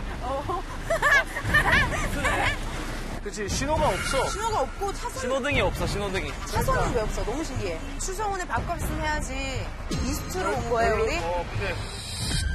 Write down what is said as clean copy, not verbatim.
그치, 신호가 없어. 신호가 없고 차선. 신호등이 없어, 신호등이. 차선은 왜 없어? 너무 신기해. 추성훈의 밥값은 해야지. 이스트로 온 거예요, 우리? 근데